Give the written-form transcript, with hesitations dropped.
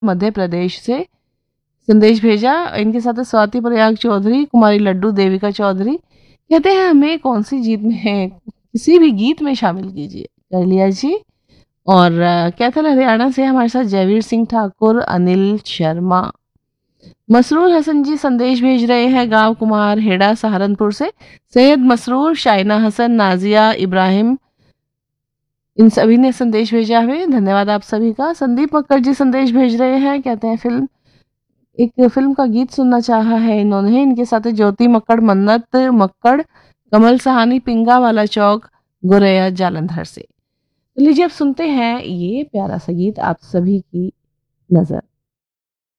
मध्य प्रदेश से संदेश भेजा। इनके साथ है स्वाति प्रयाग चौधरी, कुमारी लड्डू, देविका चौधरी। कहते हैं हमें कौन सी जीत में किसी भी गीत में शामिल कीजिए। कर लिया जी। और कैथल हरियाणा से हमारे साथ जयवीर सिंह ठाकुर, अनिल शर्मा। मसरूर हसन जी संदेश भेज रहे हैं गांव कुमार हेड़ा सहारनपुर से। सैयद मसरूर, शाइना हसन, नाजिया इब्राहिम, इन सभी ने संदेश भेजा हमें। धन्यवाद आप सभी का। संदीप मक्कर जी संदेश भेज रहे हैं, कहते हैं एक फिल्म का गीत सुनना चाहा है इन्होंने। इनके साथ है ज्योति मक्कड़, मन्नत मक्कड़, कमल सहानी, पिंगा वाला चौक, गोरैया जालंधर से। तो लीजिए अब सुनते हैं ये प्यारा सा गीत आप सभी की नजर।